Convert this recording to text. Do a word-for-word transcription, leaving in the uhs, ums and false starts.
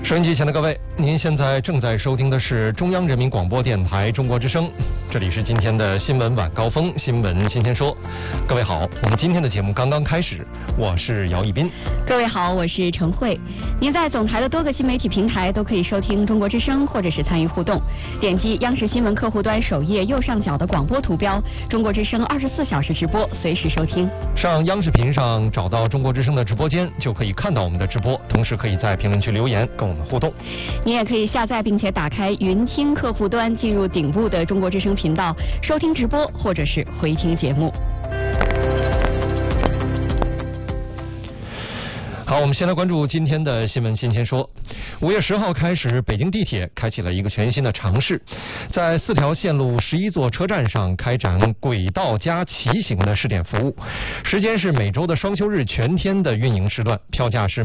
收音机前的各位，您现在正在收听的是中央人民广播电台中国之声，这里是今天的新闻晚高峰，新闻新鲜说。各位好，我们今天的节目刚刚开始，我是姚一斌。 各位好，我是陈慧。您在总台的多个新媒体平台都可以收听中国之声，或者是参与互动。点击央视新闻客户端首页右上角的广播图标，中国之声二十四小时直播，随时收听。 上央视频上找到中国之声的直播间，就可以看到我们的直播，同时可以在评论区留言跟我们互动。 您也可以下载并且打开云听客户端，进入顶部的中国之声频道，收听直播或者是回听节目。 好，我们先来关注今天的新闻新鲜说。五月十号开始，北京地铁开启了一个全新的尝试，在四条线路十一座车站上开展轨道加骑行的试点服务，时间是每周的双休日全天的运营时段，票价是